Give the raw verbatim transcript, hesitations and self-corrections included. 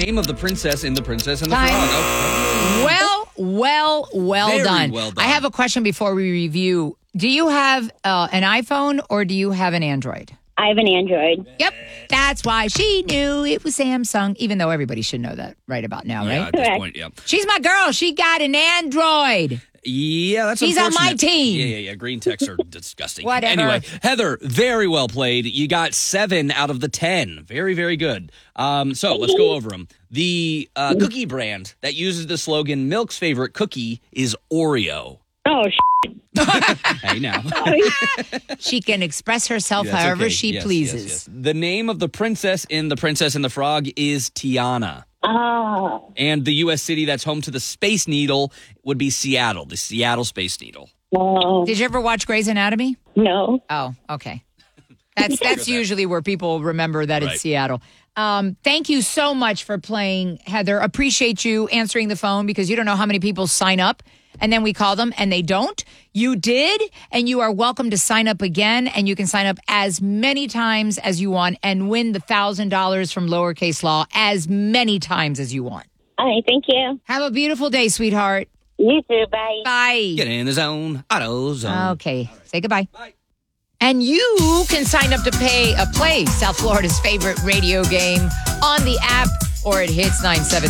name of the princess in The Princess and the Time. Frog. Okay. Well, well, well Very done. well done. I have a question before we review. Do you have uh, an iPhone or do you have an Android? I have an Android. Yep. That's why she knew it was Samsung, even though everybody should know that right about now, Yeah, right? at this Correct. point, yeah. She's my girl. She got an Android. Yeah, that's She's on my unfortunate. team. Yeah, yeah, yeah. Green ticks are disgusting. Whatever. Anyway, Heather, very well played. You got seven out of the ten. Very, very good. Um, so let's go over them. The uh, cookie brand that uses the slogan "Milk's favorite cookie is Oreo." Oh, sh- Hey, now. She can express herself That's however okay. she Yes, pleases. yes, yes. The name of the princess in The Princess and the Frog is Tiana. ah, And the U S city that's home to the Space Needle would be Seattle, the Seattle Space Needle. oh, Did you ever watch Grey's Anatomy? no. Oh, okay. That's that's usually where people remember that Right. it's Seattle. Um, thank you so much for playing, Heather. Appreciate you answering the phone because you don't know how many people sign up and then we call them and they don't. You did, and you are welcome to sign up again, and you can sign up as many times as you want and win the one thousand dollars from Lowercase Law as many times as you want. All right, thank you. Have a beautiful day, sweetheart. You too. Bye. Bye. Get in the zone, auto zone. Okay. Say goodbye. Bye. And you can sign up to pay a play South Florida's favorite radio game on the app or at hits nine seven.